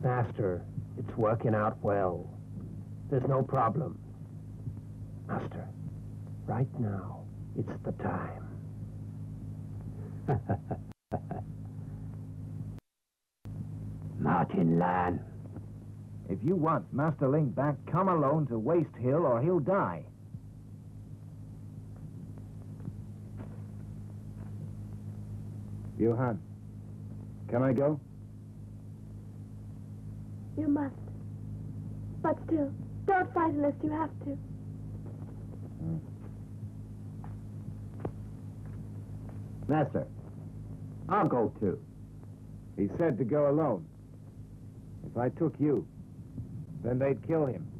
Master, it's working out well. There's no problem. Master, right now, it's the time. Martin Lan. If you want Master Link back, come alone to Waste Hill or he'll die. Yuhan, can I go? You must. But still, don't fight unless you have to. Master, I'll go too. He said to go alone. If I took you, then they'd kill him.